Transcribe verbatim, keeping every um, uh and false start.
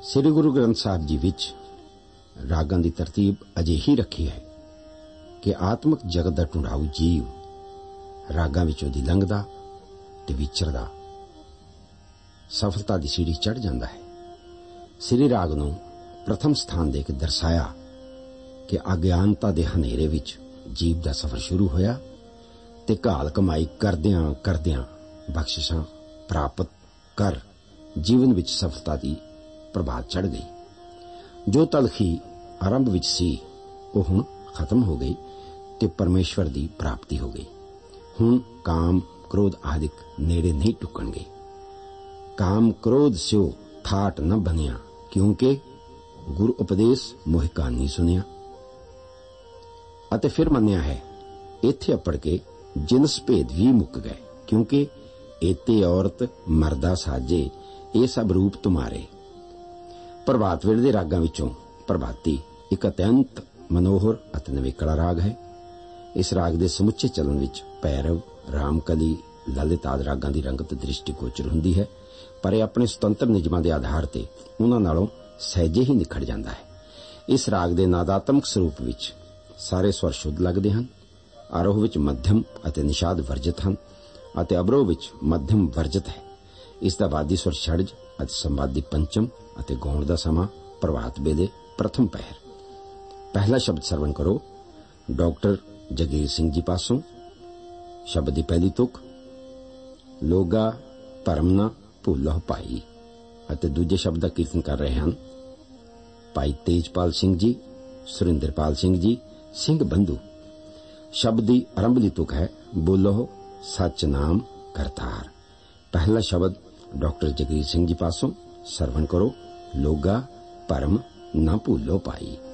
ਸ੍ਰੀ ਗੁਰੂ ਗ੍ਰੰਥ ਸਾਹਿਬ ਜੀ ਵਿੱਚ ਰਾਗਾਂ ਦੀ ਤਰਤੀਬ ਅਜਿਹੀ ਰੱਖੀ ਹੈ ਕਿ ਆਤਮਿਕ ਜਗਤ ਦਾ ਢੂੰਡਾਊ ਜੀਵ ਰਾਗਾਂ ਵਿੱਚੋਂ ਦੀ ਲੰਘਦਾ ਤੇ ਵਿਚਰਦਾ ਸਫਲਤਾ ਦੀ ਸੀੜੀ ਚੜ੍ਹ ਜਾਂਦਾ ਹੈ। ਸ੍ਰੀ ਰਾਗ ਨੂੰ ਪ੍ਰਥਮ ਸਥਾਨ ਦੇ ਕੇ ਦਰਸਾਇਆ ਕਿ ਅਗਿਆਨਤਾ ਦੇ ਹਨੇਰੇ ਵਿੱਚ ਜੀਵ ਦਾ ਸਫ਼ਰ ਸ਼ੁਰੂ ਹੋਇਆ ਤੇ ਘਾਲ ਕਮਾਈ ਕਰਦਿਆਂ ਕਰਦਿਆਂ ਬਖਸ਼ਿਸ਼ਾਂ ਪ੍ਰਾਪਤ ਕਰ ਜੀਵਨ ਵਿੱਚ ਸਫਲਤਾ ਦੀ ਪ੍ਰਭਾਤ ਚੜ੍ਹ ਗਈ। ਜੋ ਤਲਖੀ ਆਰੰਭ ਵਿੱਚ ਸੀ ਉਹ ਹੁਣ ਖਤਮ ਹੋ ਗਈ ਤੇ ਪਰਮੇਸ਼ਵਰ ਦੀ ਪ੍ਰਾਪਤੀ ਹੋ ਗਈ। ਹੁਣ ਕਾਮ ਕ੍ਰੋਧ ਆਦਿਕ ਨੇੜੇ ਨਹੀਂ ਟੁਕਣਗੇ। ਕਾਮ ਕ੍ਰੋਧ ਸਿਓ ਠਾਟ न ਬਨਿਆ, ਕਿਉਂਕਿ ਗੁਰੂ ਉਪਦੇਸ਼ ਮੋਹਿ ਕਹਾਣੀ ਸੁਣਿਆ। ਅਤੇ ਫਿਰ ਮੰਨਿਆ ਹੈ ਇੱਥੇ ਅਪੜ ਕੇ ਜਿਨਸ ਭੇਦ ਵੀ ਮੁੱਕ ਗਏ, ਕਿਉਂਕਿ ਏਤੇ ਔਰਤ ਮਰਦਾ ਸਾਜੇ ਇਹ ਸਭ ਰੂਪ ਤੁਮਾਰੇ। ਪ੍ਰਭਾਤ ਵੇਲੇ ਦੇ ਰਾਗਾਂ ਵਿੱਚੋਂ ਪ੍ਰਭਾਤੀ ਇੱਕ ਅਤਿਅੰਤ ਮਨੋਹਰ ਅਤੇ ਨਵੇਕਲਾ ਰਾਗ ਹੈ। ਇਸ ਰਾਗ ਦੇ ਸਮੁੱਚੇ ਚੱਲਣ ਵਿੱਚ ਭੈਰਵ, ਰਾਮਕਲੀ, ਲਲਿਤ ਆਦਿ ਰਾਗਾਂ ਦੀ ਰੰਗਤ ਦ੍ਰਿਸ਼ਟੀਗੋਚਰ ਹੁੰਦੀ ਹੈ, ਪਰ ਇਹ ਆਪਣੇ ਸੁਤੰਤਰ ਨਿਯਮਾਂ ਦੇ ਆਧਾਰ ਤੇ ਉਹਨਾਂ ਨਾਲੋਂ ਸਹਿਜੇ ਹੀ ਨਿਖੜ ਜਾਂਦਾ ਹੈ। ਇਸ ਰਾਗ ਦੇ ਨਾਦਾਤਮਕ ਸਰੂਪ ਵਿੱਚ ਸਾਰੇ ਸਵਰ ਸ਼ੁੱਧ ਲੱਗਦੇ ਹਨ। ਆਰੋਹ ਵਿੱਚ ਮੱਧਮ ਅਤੇ ਨਿਸ਼ਾਦ ਵਰਜਿਤ ਹਨ ਅਤੇ ਅਵਰੋਹ ਵਿੱਚ ਮੱਧਮ ਵਰਜਿਤ ਹੈ। ਇਸ ਦਾ ਵਾਦੀ ਸਵਰ ਛੜਜ ਅਤੇ ਸੰਵਾਦੀ ਪੰਚਮ ਅਤੇ ਗਾਉਣ ਦਾ ਸਮਾਂ ਪ੍ਰਭਾਤ ਵੇਲੇ ਪ੍ਰਥਮ ਪਹਿਰ। ਪਹਿਲਾ ਸ਼ਬਦ ਸਰਵਣ ਕਰੋ ਡਾਕਟਰ ਜਗੀਰ ਸਿੰਘ ਜੀ ਪਾਸੋਂ। ਸ਼ਬਦ ਦੀ ਪਹਿਲੀ ਤੁਕ ਲੋਗਾ ਭਰਮ ਨਾ ਭੁੱਲੋ ਭਾਈ ਅਤੇ ਦੂਜੇ ਸ਼ਬਦ ਦਾ ਕੀਰਤਨ ਕਰ ਰਹੇ ਹਨ ਭਾਈ ਤੇਜਪਾਲ ਸਿੰਘ ਜੀ, ਸੁਰਿੰਦਰਪਾਲ ਸਿੰਘ ਜੀ, ਸਿੰਘ ਬੰਧੂ। ਸ਼ਬਦ ਦੀ ਆਰੰਭਲੀ ਤੁਕ ਹੈ ਬੋਲੋ ਸੱਚ ਨਾਮ ਕਰਤਾਰ। ਪਹਿਲਾ ਸ਼ਬਦ ਡਾਕਟਰ ਜਗੀਰ ਸਿੰਘ ਜੀ ਪਾਸੋਂ ਸਰਵਣ ਕਰੋ ਲੋਗਾ ਭਰਮ ਨਾ ਭੁੱਲੋ ਭਾਈ।